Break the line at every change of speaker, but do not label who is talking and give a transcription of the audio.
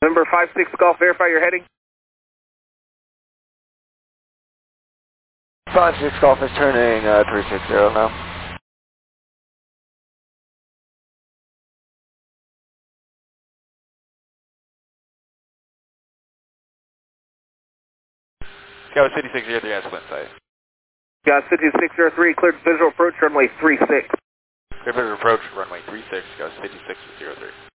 November 56 Golf, verify your heading.
56 Golf is turning 360 now.
Go City 603 at Splint site.
Got City 603, cleared visual approach, runway 36.
Clear visual approach, runway 36, go City 603.